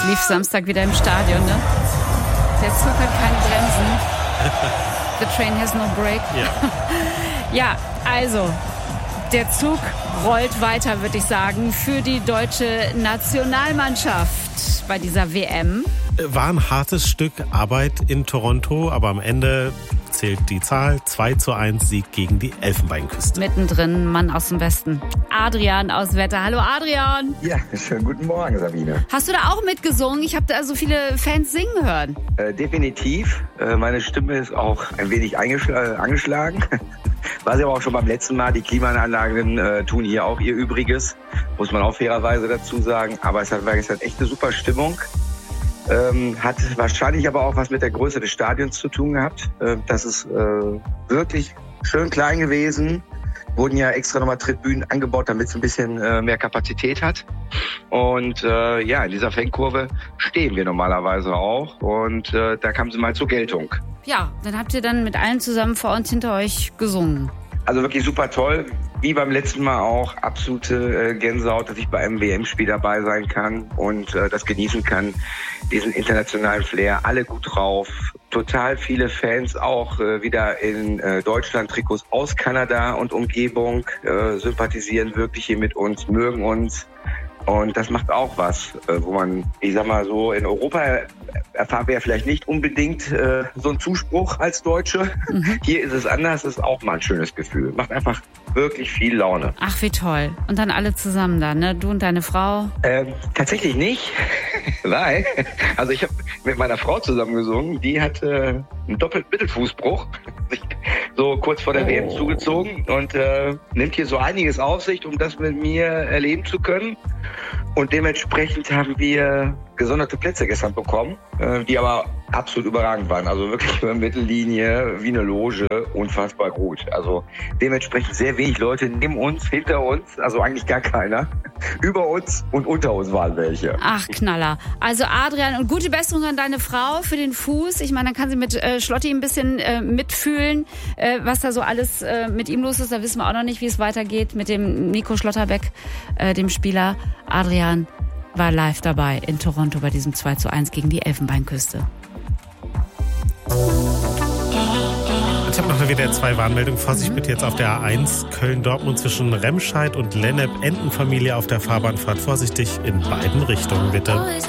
lief Samstag wieder im Stadion, ne? Der Zug hat keine Bremsen. The train has no brake. Ja, also, der Zug rollt weiter, würde ich sagen, für die deutsche Nationalmannschaft bei dieser WM. War ein hartes Stück Arbeit in Toronto, aber am Ende zählt die Zahl. 2:1 Sieg gegen die Elfenbeinküste. Mittendrin, Mann aus dem Westen. Adrian aus Wetter. Hallo Adrian. Ja, schönen guten Morgen, Sabine. Hast du da auch mitgesungen? Ich habe da so viele Fans singen hören. Definitiv. Meine Stimme ist auch ein wenig angeschlagen. War sie aber auch schon beim letzten Mal. Die Klimaanlagen tun hier auch ihr Übriges. Muss man auch fairerweise dazu sagen. Aber es hat echt eine super Stimmung. Hat wahrscheinlich aber auch was mit der Größe des Stadions zu tun gehabt. Das ist wirklich schön klein gewesen. Wurden ja extra nochmal Tribünen angebaut, damit es ein bisschen mehr Kapazität hat. Und in dieser Fankurve stehen wir normalerweise auch. Und da kam sie mal zur Geltung. Ja, dann habt ihr dann mit allen zusammen vor uns hinter euch gesungen. Also wirklich super toll. Wie beim letzten Mal auch absolute Gänsehaut, dass ich bei einem WM-Spiel dabei sein kann und das genießen kann. Diesen internationalen Flair, alle gut drauf. Total viele Fans auch wieder in Deutschland-Trikots aus Kanada und Umgebung sympathisieren wirklich hier mit uns, mögen uns. Und das macht auch was, wo man, ich sag mal so, in Europa erfahren wir ja vielleicht nicht unbedingt so einen Zuspruch als Deutsche. Hier ist es anders, ist auch mal ein schönes Gefühl. Macht einfach wirklich viel Laune. Ach, wie toll. Und dann alle zusammen da, ne? Du und deine Frau? Tatsächlich nicht, weil, also ich habe mit meiner Frau zusammen gesungen, die hat einen doppelten Mittelfußbruch, so kurz vor der WM zugezogen und nimmt hier so einiges auf sich, um das mit mir erleben zu können. Und dementsprechend haben wir gesonderte Plätze gestern bekommen, die aber absolut überragend waren. Also wirklich über Mittellinie, wie eine Loge, unfassbar gut. Also dementsprechend sehr wenig Leute neben uns, hinter uns, also eigentlich gar keiner. Über uns und unter uns waren welche. Ach, Knaller. Also Adrian, und gute Besserung an deine Frau für den Fuß. Ich meine, dann kann sie mit Schlotti ein bisschen mitfühlen, was da so alles mit ihm los ist. Da wissen wir auch noch nicht, wie es weitergeht mit dem Nico Schlotterbeck, dem Spieler. Adrian war live dabei in Toronto bei diesem 2:1 gegen die Elfenbeinküste. Ich habe noch eine WDR2-Warnmeldung. Vorsicht bitte jetzt auf der A1 Köln-Dortmund zwischen Remscheid und Lennep. Entenfamilie auf der Fahrbahnfahrt. Vorsichtig in beiden Richtungen bitte.